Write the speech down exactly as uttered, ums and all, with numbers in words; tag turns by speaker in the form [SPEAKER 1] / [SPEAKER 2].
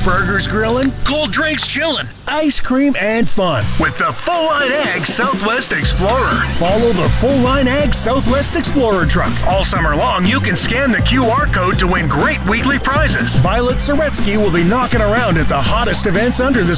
[SPEAKER 1] burgers grilling,
[SPEAKER 2] Cold drinks chillin'.
[SPEAKER 1] ice cream, and fun.
[SPEAKER 2] With the Full Line Ag Southwest Explorer.
[SPEAKER 1] Follow the Full Line Ag Southwest Explorer truck.
[SPEAKER 2] All summer long, you can scan the Q R code to win great weekly prizes.
[SPEAKER 1] Violet Soretsky will be knocking around at the hottest events under the